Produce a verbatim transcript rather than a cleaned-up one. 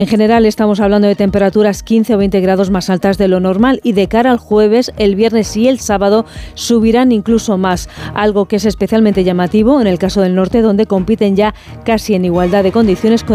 En general estamos hablando de temperaturas quince o veinte grados más altas de lo normal y de cara al jueves, el viernes y el sábado subirán incluso más, algo que es especialmente llamativo en el caso del norte, donde compiten ya casi en igualdad de condiciones con